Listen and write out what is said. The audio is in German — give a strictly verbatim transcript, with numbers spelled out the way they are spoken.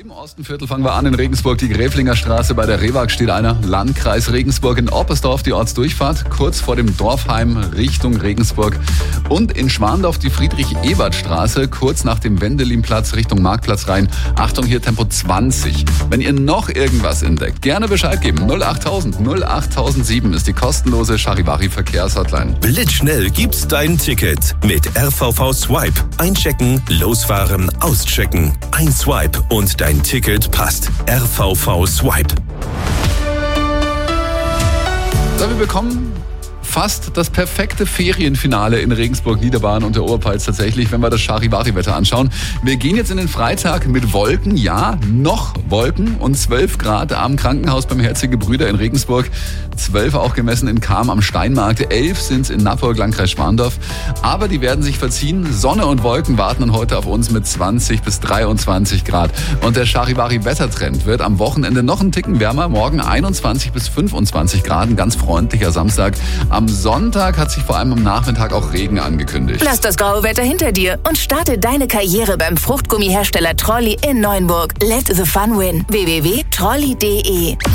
Im Ostenviertel fangen wir an in Regensburg, die Gräflinger Straße. Bei der Rewag steht einer. Landkreis Regensburg, in Oppersdorf die Ortsdurchfahrt, kurz vor dem Dorfheim Richtung Regensburg. Und in Schwandorf die Friedrich-Ebert-Straße, kurz nach dem Wendelimplatz Richtung Marktplatz rein. Achtung, hier Tempo zwanzig. Wenn ihr noch irgendwas entdeckt, gerne Bescheid geben. null achttausend null achttausendsieben ist die kostenlose Charivari-Verkehrshotline. Blitzschnell gibt's dein Ticket mit R V V Swipe. Einchecken, losfahren, auschecken. Ein Swipe und dein Ticket passt. R V V Swipe. So, wir bekommen fast das perfekte Ferienfinale in Regensburg, Niederbayern und der Oberpfalz tatsächlich, wenn wir das Charivari-Wetter anschauen. Wir gehen jetzt in den Freitag mit Wolken, ja, noch Wolken und zwölf Grad am Krankenhaus beim Herzige Brüder in Regensburg, zwölf auch gemessen in Cham am Steinmarkt, elf sind es in Nappburg, Landkreis Schwandorf. Aber die werden sich verziehen. Sonne und Wolken warten dann heute auf uns mit zwanzig bis dreiundzwanzig Grad. Und der Charivari-Wettertrend wird am Wochenende noch einen Ticken wärmer, morgen einundzwanzig bis fünfundzwanzig Grad, ein ganz freundlicher Samstag. Am Sonntag hat sich vor allem am Nachmittag auch Regen angekündigt. Lass das graue Wetter hinter dir und starte deine Karriere beim Fruchtgummihersteller Trolli in Neuenburg. Let the fun win. w w w punkt trolli punkt de